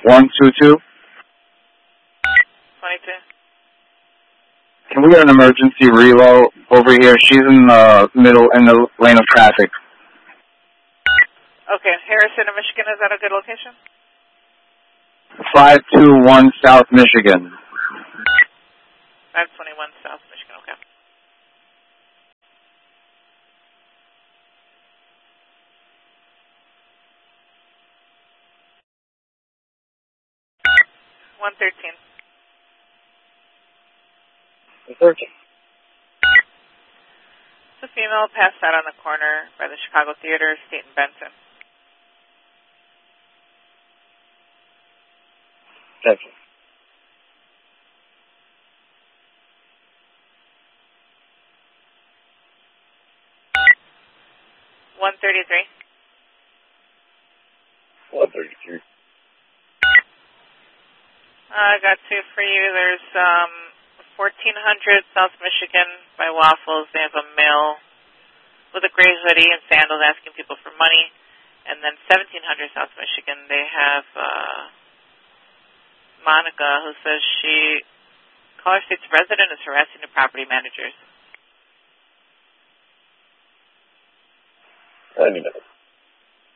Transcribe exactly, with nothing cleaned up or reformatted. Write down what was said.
one two two. twenty-two. Can we get an emergency relo over here? She's in the middle, in the lane of traffic. Okay, Harrison of Michigan, is that a good location? five two one South Michigan. five twenty-one South Michigan, okay. one thirteen. thirteen. It's a female passed out on the corner by the Chicago Theater, State and Benson. Thank you. one thirty-three. one thirty-three. I got two for you. There's um, fourteen hundred South Michigan by Waffles. They have a male with a gray hoodie and sandals asking people for money. And then seventeen hundred South Michigan, they have uh, Monica, who says she, Color State's resident, is harassing the property managers. Any minute.